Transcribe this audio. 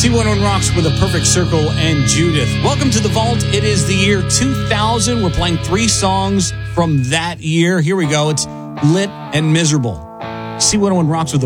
C101 Rocks with A Perfect Circle and Judith. Welcome to the Vault. It is the year 2000. We're playing 3 songs from that year. Here we go. It's Lit and Miserable. C101 Rocks with